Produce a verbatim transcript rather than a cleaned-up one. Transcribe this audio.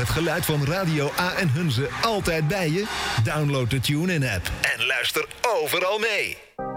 het geluid van Radio A en Hunze altijd bij je? Download de TuneIn-app en luister overal mee.